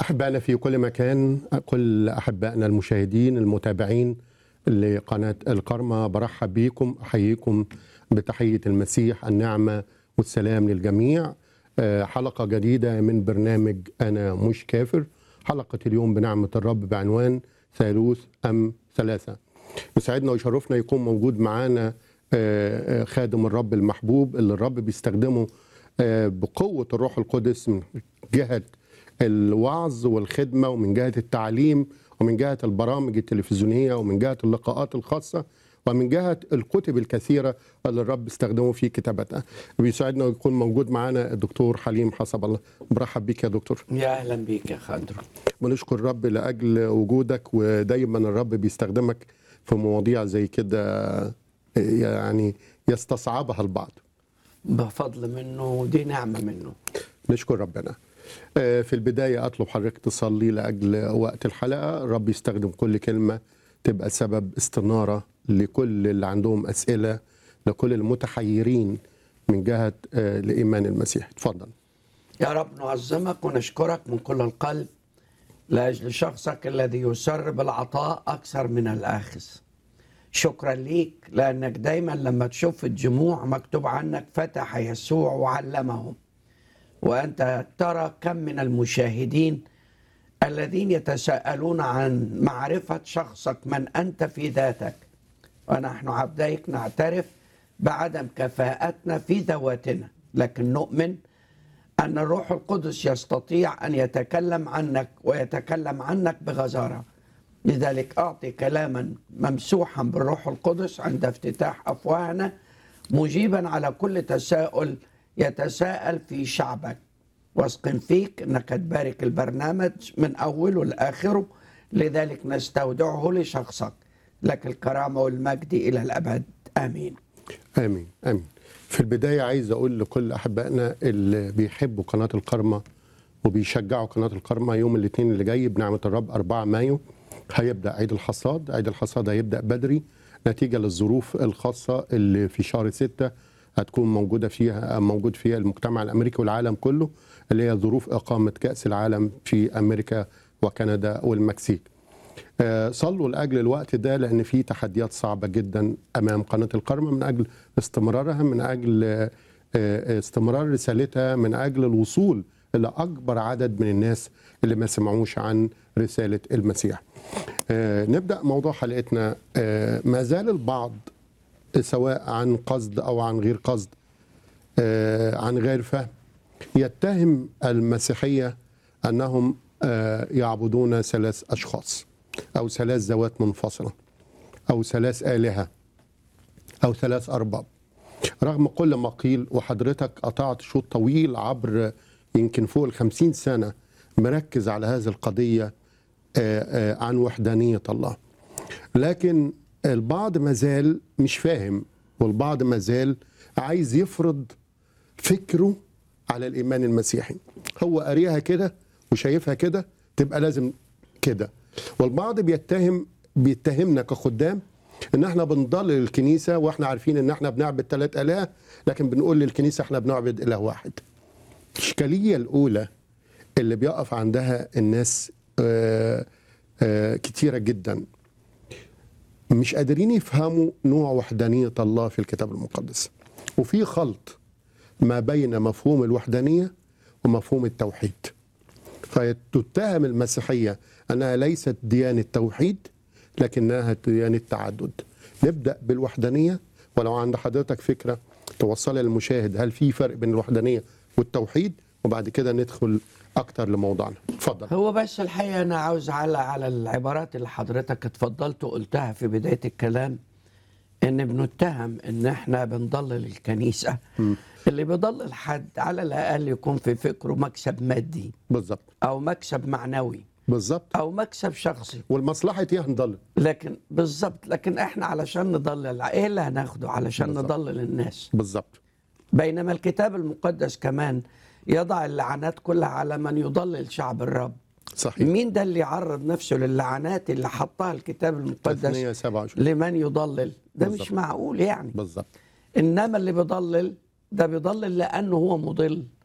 أحبائنا في كل مكان، كل أحبائنا المشاهدين المتابعين لقناة الكرمة، برحب بيكم، أحييكم بتحية المسيح، النعمة والسلام للجميع. حلقة جديدة من برنامج أنا مش كافر. حلقة اليوم بنعمة الرب بعنوان ثالوث أم ثلاثة. يسعدنا ويشرفنا يكون موجود معانا خادم الرب المحبوب اللي الرب بيستخدمه بقوة الروح القدس من جهة الوعظ والخدمة، ومن جهة التعليم، ومن جهة البرامج التلفزيونية، ومن جهة اللقاءات الخاصة، ومن جهة الكتب الكثيرة اللي الرب استخدمه في كتابتها. بيسعدنا يكون موجود معنا الدكتور حليم حسب الله. برحب بيك يا دكتور. يا أهلا بيك يا خضر. بنشكر الرب لأجل وجودك، ودايما الرب بيستخدمك في مواضيع زي كده يعني يستصعبها البعض. بفضل منه ودي نعمة منه. نشكر ربنا. في البداية أطلب حضرتك تصلي لأجل وقت الحلقة. الرب يستخدم كل كلمة تبقى سبب استنارة لكل اللي عندهم أسئلة، لكل المتحيرين من جهة لإيمان المسيح. اتفضل. يا رب نعظمك ونشكرك من كل القلب لأجل شخصك الذي يسر بالعطاء أكثر من الآخذ. شكرا ليك لأنك دايما لما تشوف الجموع مكتوب عنك فتح يسوع وعلمهم، وأنت ترى كم من المشاهدين الذين يتساءلون عن معرفة شخصك، من أنت في ذاتك، ونحن عبديك نعترف بعدم كفاءتنا في ذواتنا، لكن نؤمن أن الروح القدس يستطيع أن يتكلم عنك ويتكلم عنك بغزارة. لذلك أعطي كلاما ممسوحا بالروح القدس عند افتتاح أفواهنا، مجيبا على كل تساؤل يتساءل في شعبك، واثق فيك أنك تبارك البرنامج من أوله لآخره. لذلك نستودعه لشخصك، لك الكرامة والمجد إلى الأبد. آمين آمين آمين. في البداية عايز أقول لكل أحبائنا اللي بيحبوا قناة الكرمة وبيشجعوا قناة الكرمة، يوم الاثنين اللي جاي بنعمة الرب 4 مايو هيبدأ عيد الحصاد. عيد الحصاد هيبدأ بدري نتيجة للظروف الخاصة اللي في شهر 6 هتكون موجود فيها المجتمع الأمريكي والعالم كله، اللي هي ظروف إقامة كأس العالم في أمريكا وكندا والمكسيك. صلوا لأجل الوقت ده، لأن في تحديات صعبة جدا أمام قناة الكرمة من أجل استمرارها، من أجل استمرار رسالتها، من أجل الوصول إلى أكبر عدد من الناس اللي ما سمعوش عن رسالة المسيح. نبدأ موضوع حلقتنا. ما زال البعض سواء عن قصد أو عن غير قصد، عن غير فهم، يتهم المسيحية أنهم يعبدون 3 أشخاص أو 3 ذوات منفصلة أو 3 آلهة أو 3 أرباب. رغم كل ما قيل، وحضرتك قطعت شوط طويل عبر يمكن فوق 50 سنة مركز على هذه القضية عن وحدانية الله، لكن البعض مازال مش فاهم، والبعض مازال عايز يفرض فكره على الإيمان المسيحي. هو قاريها كده وشايفها كده تبقى لازم كده. والبعض بيتهمنا كخدام ان احنا بنضلل الكنيسة، واحنا عارفين ان احنا بنعبد 3 آلهة، لكن بنقول للكنيسة احنا بنعبد إله واحد. الإشكالية الأولى اللي بيقف عندها الناس كتيرة جدا، مش قادرين يفهموا نوع وحدانية الله في الكتاب المقدس، وفي خلط ما بين مفهوم الوحدانية ومفهوم التوحيد. فتتهم المسيحية أنها ليست ديانة توحيد، لكنها ديانة تعدد. نبدأ بالوحدانية، ولو عند حضرتك فكرة توصلها للمشاهد هل في فرق بين الوحدانية والتوحيد، وبعد كده ندخل أكتر لموضوعنا. اتفضل. هو بس الحقيقة أنا عاوز على العبارات اللي حضرتك اتفضلت وقلتها في بداية الكلام، إن بنتهم إن إحنا بنضلل الكنيسة. اللي بيضلل حد على الأقل يكون في فكره مكسب مادي بالظبط، أو مكسب معنوي بالظبط، أو مكسب شخصي، والمصلحة هي هنضلل. لكن بالظبط، لكن إحنا علشان نضلل إيه اللي هناخده علشان بالزبط. نضلل الناس؟ بالظبط. بينما الكتاب المقدس كمان يضع اللعنات كلها على من يضلل شعب الرب. صحيح. مين ده اللي يعرض نفسه للعنات اللي حطها الكتاب المقدس لمن يضلل؟ ده بالزبط. مش معقول يعني. بالظبط. إنما اللي بيضلل ده بيضلل لأنه هو مضل،